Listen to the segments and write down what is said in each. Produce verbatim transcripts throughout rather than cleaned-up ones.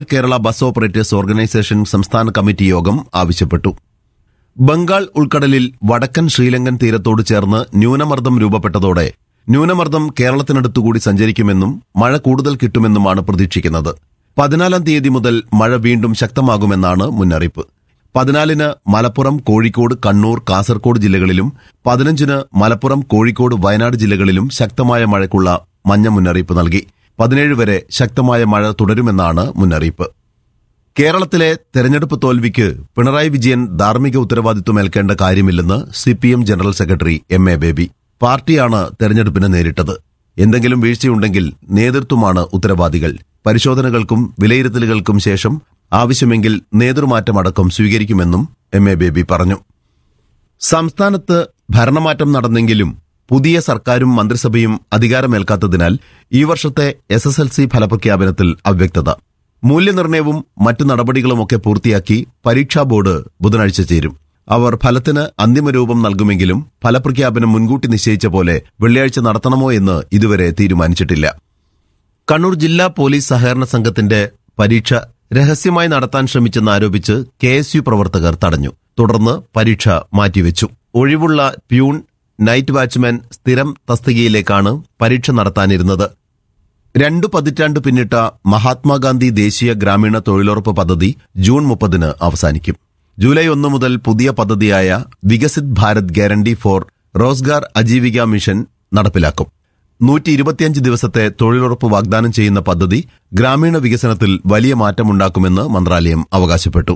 Kerala bus operators organisation സംസ്ഥാന committee യോഗം ആവശ്യപ്പെട്ടു. ബംഗാൾ ഉൾക്കടലിൽ വടക്കൻ ശ്രീലങ്കൻ തീരത്തോട് ചേർന്ന് ന്യൂനമർദ്ദം രൂപപ്പെട്ടതോടെ ന്യൂനമർദ്ദം കേരളത്തിനടുത്തുകൂടി സഞ്ചരിക്കുമെന്നും മഴ കൂടുതൽ കിട്ടുമെന്നുമാണ് പ്രതീക്ഷിക്കുന്നത്. പതിനാലാം തീയതി മുതൽ മഴ വീണ്ടും ശക്തമാകുമെന്നാണ് മുന്നറിയിപ്പ്. പതിനാലിന് മലപ്പുറം, കോഴിക്കോട്, കണ്ണൂർ, കാസർകോട് ജില്ലകളിലും പതിനഞ്ചിന് മലപ്പുറം, കോഴിക്കോട്, വയനാട് ജില്ലകളിലും ശക്തമായ മഴയ്ക്കുള്ള മഞ്ഞ മുന്നറിയിപ്പ് നൽകി. പതിനേഴ് വരെ ശക്തമായ മഴ തുടരുമെന്നാണ് മുന്നറിയിപ്പ്. കേരളത്തിലെ തെരഞ്ഞെടുപ്പ് തോൽവിക്ക് പിണറായി വിജയൻ ധാർമ്മിക ഉത്തരവാദിത്വമേൽക്കേണ്ട കാര്യമില്ലെന്ന് CPM general secretary M A baby. പാർട്ടിയാണ് തെരഞ്ഞെടുപ്പിന് നേരിട്ടത്. എന്തെങ്കിലും വീഴ്ചയുണ്ടെങ്കിൽ നേതൃത്വമാണ് ഉത്തരവാദികൾ. പരിശോധനകൾക്കും വിലയിരുത്തലുകൾക്കും ശേഷം ആവശ്യമെങ്കിൽ നേതൃമാറ്റമടക്കം സ്വീകരിക്കുമെന്നും എം എ ബേബി പറഞ്ഞു. സംസ്ഥാനത്ത് ഭരണമാറ്റം നടന്നെങ്കിലും പുതിയ സർക്കാരും മന്ത്രിസഭയും അധികാരമേൽക്കാത്തതിനാൽ ഈ വർഷത്തെ എസ് എസ് എൽ സി ഫലപ്രഖ്യാപനത്തിൽ അവ്യക്തത. മൂല്യനിർണ്ണയവും മറ്റു നടപടികളുമൊക്കെ പൂർത്തിയാക്കി പരീക്ഷാ ബോർഡ് ബുധനാഴ്ച ചേരും. അവർ ഫലത്തിന് അന്തിമരൂപം നൽകുമെങ്കിലും ഫലപ്രഖ്യാപനം മുൻകൂട്ടി നിശ്ചയിച്ച പോലെ വെള്ളിയാഴ്ച നടത്തണമോ എന്ന് ഇതുവരെ തീരുമാനിച്ചിട്ടില്ല. കണ്ണൂർ ജില്ലാ പോലീസ് സഹകരണ സംഘത്തിന്റെ പരീക്ഷ രഹസ്യമായി നടത്താൻ ശ്രമിച്ചെന്നാരോപിച്ച് കെ എസ് യു പ്രവർത്തകർ തടഞ്ഞു. തുടർന്ന് പരീക്ഷ മാറ്റിവെച്ചു. ഒഴിവുള്ള പ്യൂൺ, നൈറ്റ് വാച്ച്മാൻ സ്ഥിരം തസ്തികയിലേക്കാണ് പരീക്ഷ നടത്താനിരുന്നത്. രണ്ടു പതിറ്റാണ്ട് പിന്നിട്ട മഹാത്മാഗാന്ധി ദേശീയ ഗ്രാമീണ തൊഴിലുറപ്പ് പദ്ധതി ജൂൺ മുപ്പതിന് അവസാനിക്കും. ജൂലൈ ഒന്ന് മുതൽ പുതിയ പദ്ധതിയായ വികസിത് ഭാരത് ഗ്യാരണ്ടി ഫോർ റോസ്ഗാർ അജീവിക മിഷൻ നടപ്പിലാക്കും. നൂറ്റി ഇരുപത്തിയഞ്ച് ദിവസത്തെ തൊഴിലുറപ്പ് വാഗ്ദാനം ചെയ്യുന്ന പദ്ധതി ഗ്രാമീണ വികസനത്തിൽ വലിയ മാറ്റമുണ്ടാക്കുമെന്ന് മന്ത്രാലയം അവകാശപ്പെട്ടു.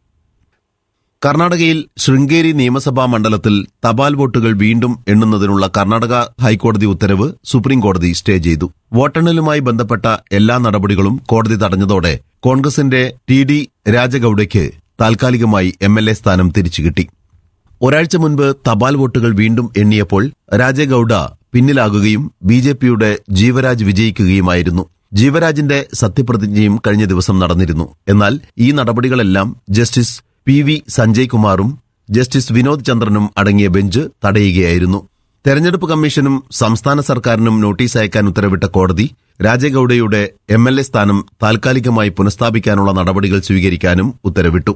കർണാടകയിൽ ശൃംഗേരി നിയമസഭാ മണ്ഡലത്തിൽ തപാൽ വോട്ടുകൾ വീണ്ടും എണ്ണുന്നതിനുള്ള കർണാടക ഹൈക്കോടതി ഉത്തരവ് സുപ്രീംകോടതി സ്റ്റേ ചെയ്തു. വോട്ടെണ്ണലുമായി ബന്ധപ്പെട്ട എല്ലാ നടപടികളും കോടതി തടഞ്ഞതോടെ കോൺഗ്രസിന്റെ ടി ഡി രാജഗൌഡയ്ക്ക് താൽക്കാലികമായി എം എൽ എ സ്ഥാനം തിരിച്ചുകിട്ടി. ഒരാഴ്ച മുൻപ് തപാൽ വോട്ടുകൾ വീണ്ടും എണ്ണിയപ്പോൾ രാജഗൌഡ പിന്നിലാകുകയും ബി ജെ പിയുടെ ജീവരാജ് വിജയിക്കുകയുമായിരുന്നു. ജീവരാജിന്റെ സത്യപ്രതിജ്ഞയും കഴിഞ്ഞ ദിവസം നടന്നിരുന്നു. എന്നാൽ ഈ നടപടികളെല്ലാം ജസ്റ്റിസ് പി വി സഞ്ജയ് കുമാറും ജസ്റ്റിസ് വിനോദ് ചന്ദ്രനും അടങ്ങിയ ബെഞ്ച് തടയുകയായിരുന്നു. തെരഞ്ഞെടുപ്പ് കമ്മീഷനും സംസ്ഥാന സർക്കാരിനും നോട്ടീസ് അയക്കാൻ ഉത്തരവിട്ട കോടതി രാജഗൌഡയുടെ എം എൽ എ സ്ഥാനം താൽക്കാലികമായി പുനഃസ്ഥാപിക്കാനുള്ള നടപടികൾ സ്വീകരിക്കാനും ഉത്തരവിട്ടു.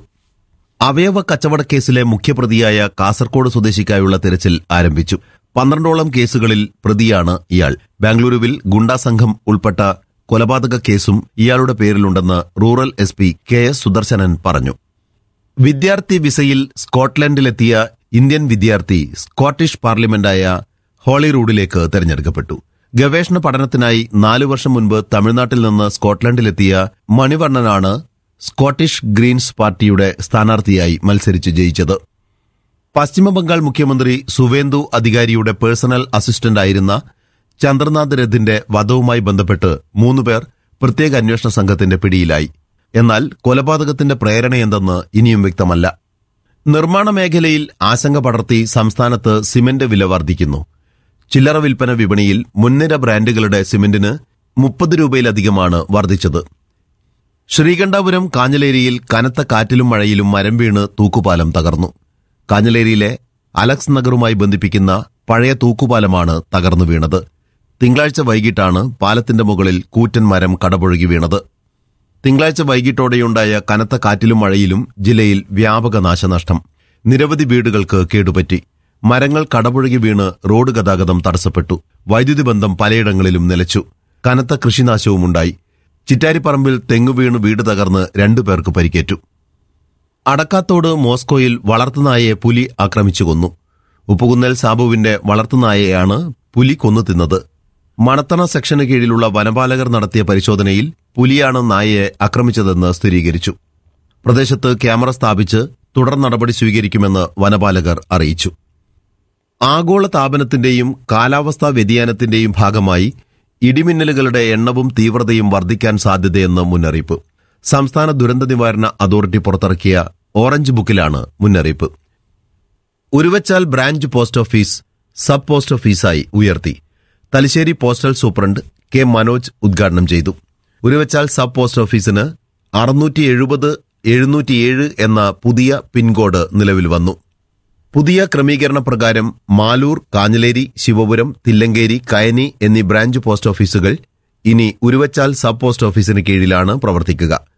അവയവ കച്ചവടക്കേസിലെ മുഖ്യപ്രതിയായ കാസർകോട് സ്വദേശിക്കായുള്ള തിരച്ചിൽ ആരംഭിച്ചു. പന്ത്രണ്ടോളം കേസുകളിൽ പ്രതിയാണ് ഇയാൾ. ബാംഗ്ലൂരുവിൽ ഗുണ്ടാ സംഘം ഉൾപ്പെട്ട കൊലപാതക കേസും ഇയാളുടെ പേരിലുണ്ടെന്ന് rural S P K S Sudarsanan പറഞ്ഞു. വിദ്യാർത്ഥി വിസയിൽ സ്കോട്ട്ലൻഡിലെത്തിയ ഇന്ത്യൻ വിദ്യാർത്ഥി സ്കോട്ടിഷ് പാർലമെന്റായ ഹോളിറൂഡിലേക്ക് തെരഞ്ഞെടുക്കപ്പെട്ടു. ഗവേഷണ പഠനത്തിനായി നാലു വർഷം മുൻപ് തമിഴ്നാട്ടിൽ നിന്ന് സ്കോട്ട്ലൻഡിലെത്തിയ മണിവർണ്ണനാണ് സ്കോട്ടിഷ് ഗ്രീൻസ് പാർട്ടിയുടെ സ്ഥാനാർത്ഥിയായി മത്സരിച്ച് ജയിച്ചത്. പശ്ചിമബംഗാൾ മുഖ്യമന്ത്രി സുവേന്ദു അധികാരിയുടെ പേഴ്സണൽ അസിസ്റ്റന്റായിരുന്ന ചന്ദ്രനാഥ് രഥിന്റെ വധവുമായി ബന്ധപ്പെട്ട് മൂന്നുപേർ പ്രത്യേക അന്വേഷണ സംഘത്തിന്റെ പിടിയിലായി. എന്നാൽ കൊലപാതകത്തിന്റെ പ്രേരണയെന്തെന്ന് ഇനിയും വ്യക്തമല്ല. നിർമ്മാണ മേഖലയിൽ ആശങ്ക പടർത്തി സംസ്ഥാനത്ത് സിമന്റ് വില വർദ്ധിക്കുന്നു. ചില്ലറ വിൽപ്പന വിപണിയിൽ മുൻനിര ബ്രാൻഡുകളുടെ സിമന്റിന് മുപ്പത് രൂപയിലധികമാണ് വർദ്ധിച്ചത്. ശ്രീകണ്ഠാപുരം കാഞ്ഞലേരിയിൽ കനത്ത കാറ്റിലും മഴയിലും മരം വീണ് തൂക്കുപാലം തകർന്നു. കാഞ്ഞലേരിയിലെ അലക്സ് നഗറുമായി ബന്ധിപ്പിക്കുന്ന പഴയ തൂക്കുപാലമാണ് തകർന്നു വീണത്. തിങ്കളാഴ്ച വൈകിട്ടാണ് പാലത്തിന്റെ മുകളിൽ കൂറ്റൻ മരം കടപുഴകി വീണത്. തിങ്കളാഴ്ച വൈകിട്ടോടെയുണ്ടായ കനത്ത കാറ്റിലും മഴയിലും ജില്ലയിൽ വ്യാപക നാശനഷ്ടം. നിരവധി വീടുകൾക്ക് കേടുപറ്റി. മരങ്ങൾ കടപുഴകി വീണ് റോഡ് ഗതാഗതം തടസ്സപ്പെട്ടു. വൈദ്യുതി ബന്ധം പലയിടങ്ങളിലും നിലച്ചു. കനത്ത കൃഷിനാശവുമുണ്ടായി. ചിറ്റാരിപ്പറമ്പിൽ തെങ്ങുവീണ് വീട് തകർന്ന് രണ്ടുപേർക്ക് പരിക്കേറ്റു. അടക്കാത്തോട് മോസ്കോയിൽ വളർത്തുനായയെ പുലി ആക്രമിച്ചു കൊന്നു. ഉപ്പുകുന്നൽ സാബുവിന്റെ വളർത്തുനായയാണ് പുലി കൊന്നു തിന്നത്. മണത്തണ സെക്ഷന് കീഴിലുള്ള വനപാലകർ നടത്തിയ പരിശോധനയിൽ പുലിയാണ് നായയെ ആക്രമിച്ചതെന്ന് സ്ഥിരീകരിച്ചു. പ്രദേശത്ത് ക്യാമറ സ്ഥാപിച്ച് തുടർ നടപടി സ്വീകരിക്കുമെന്ന് വനപാലകർ അറിയിച്ചു. ആഗോള താപനത്തിന്റെയും കാലാവസ്ഥാ വ്യതിയാനത്തിന്റെയും ഭാഗമായി ഇടിമിന്നലുകളുടെ എണ്ണവും തീവ്രതയും വർദ്ധിക്കാൻ സാധ്യതയെന്ന് മുന്നറിയിപ്പ്. സംസ്ഥാന ദുരന്ത നിവാരണ അതോറിറ്റി പുറത്തിറക്കിയ ഓറഞ്ച് ബുക്കിലാണ് മുന്നറിയിപ്പ്. Uruvachal branch post office sub post ഓഫീസായി ഉയർത്തി. Thalassery postal superintendent K Manoj ഉദ്ഘാടനം ചെയ്തു. ഉരുവച്ചാൽ സബ് പോസ്റ്റ് ഓഫീസിന് അറുന്നൂറ്റി എഴുപത് എഴുന്നൂറ്റിയേഴ് എന്ന പുതിയ പിൻകോഡ് നിലവിൽ വന്നു. പുതിയ ക്രമീകരണ പ്രകാരം മാലൂർ, കാഞ്ഞലേരി, ശിവപുരം, തില്ലങ്കേരി, കയനി എന്നീ ബ്രാഞ്ച് പോസ്റ്റ് ഓഫീസുകൾ ഇനി ഉരുവച്ചാൽ സബ് പോസ്റ്റ് ഓഫീസിന് കീഴിലാണ് പ്രവർത്തിക്കുക.